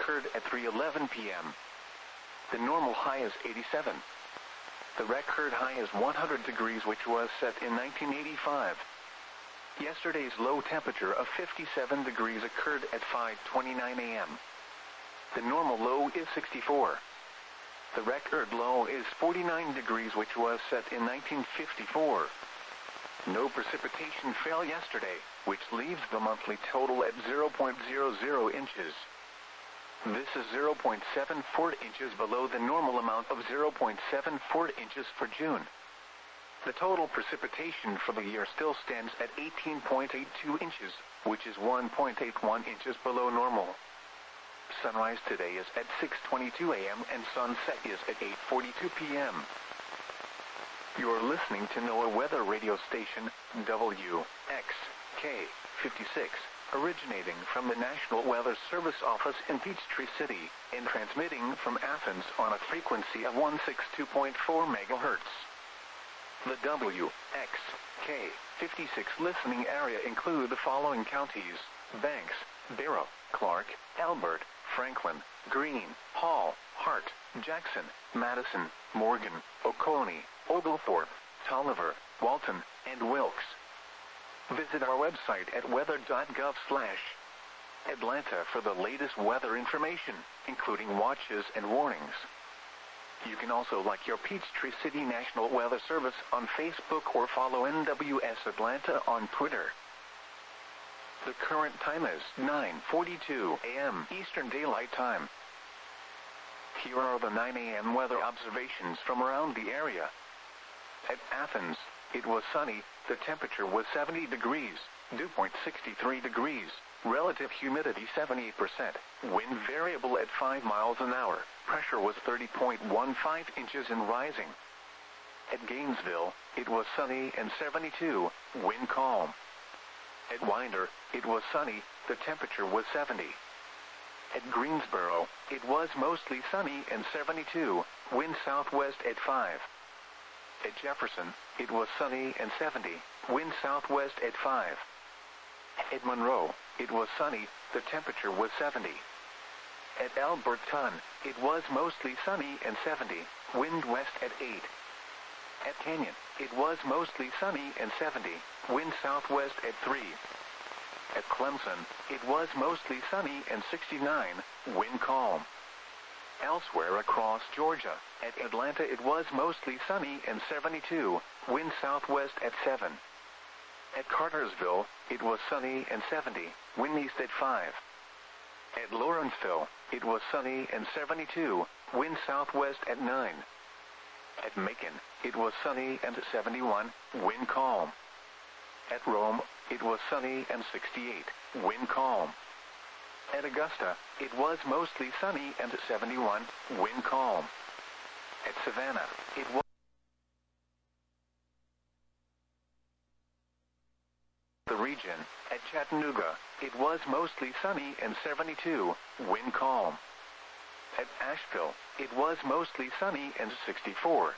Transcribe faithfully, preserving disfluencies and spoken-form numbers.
occurred at three eleven p m The normal high is eighty-seven. The record high is one hundred degrees, which was set in nineteen eighty-five. Yesterday's low temperature of fifty-seven degrees occurred at five twenty-nine a m The normal low is sixty-four. The record low is forty-nine degrees, which was set in nineteen fifty-four. No precipitation fell yesterday, which leaves the monthly total at zero point zero zero inches. This is zero point seven four inches below the normal amount of zero point seven four inches for June. The total precipitation for the year still stands at eighteen point eight two inches, which is one point eight one inches below normal. Sunrise today is at six twenty-two a m and sunset is at eight forty-two p m You're listening to NOAA Weather Radio Station, W X K fifty-six, originating from the National Weather Service office in Peachtree City, and transmitting from Athens on a frequency of one sixty-two point four megahertz. The W X K fifty-six listening area include the following counties: Banks, Barrow, Clark, Elbert, Franklin, Greene, Hall, Hart, Jackson, Madison, Morgan, Oconee, Oglethorpe, Tolliver, Walton, and Wilkes. Visit our website at weather dot gov slash Atlanta for the latest weather information, including watches and warnings. You can also like your Peachtree City National Weather Service on Facebook or follow N W S Atlanta on Twitter. The current time is nine forty-two a m Eastern Daylight Time. Here are the nine a m weather observations from around the area. At Athens, it was sunny, the temperature was seventy degrees, dew point sixty-three degrees, relative humidity seventy-eight percent, wind variable at five miles an hour, pressure was thirty point one five inches and rising. At Gainesville, it was sunny and seventy-two, wind calm. At Winder, it was sunny, the temperature was seventy. At Greensboro, it was mostly sunny and seventy-two, wind southwest at five. At Jefferson, it was sunny and seventy, wind southwest at five. At Monroe, it was sunny, the temperature was seventy. At Alberton, it was mostly sunny and seventy, wind west at eight. At Canyon, it was mostly sunny and seventy, wind southwest at three. At Clemson, it was mostly sunny and sixty-nine, wind calm. Elsewhere across Georgia, at Atlanta it was mostly sunny and seventy-two, wind southwest at seven. At Cartersville, it was sunny and seventy, wind east at five. At Lawrenceville, it was sunny and seventy-two, wind southwest at nine. At Macon, it was sunny and seventy-one, wind calm. At Rome, it was sunny and sixty-eight, wind calm. At Augusta, it was mostly sunny and seventy-one, wind calm. At Savannah, it was the region. At Chattanooga, it was mostly sunny and seventy-two, wind calm. At Asheville, it was mostly sunny and sixty-four,